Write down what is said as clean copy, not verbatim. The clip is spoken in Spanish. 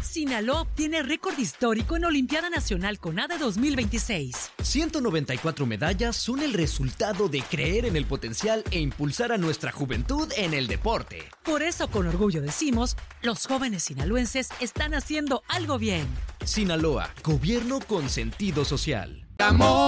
Sinaloa obtiene récord histórico en Olimpiada Nacional CONADE 2026. 194 medallas son el resultado de creer en el potencial e impulsar a nuestra juventud en el deporte. Por eso, con orgullo decimos, los jóvenes sinaloenses están haciendo algo bien. Sinaloa, gobierno con sentido social. Amor.